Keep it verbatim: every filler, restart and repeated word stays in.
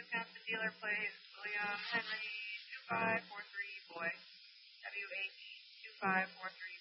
Wisconsin dealer plays William Henry two five four three boy. W H two five four three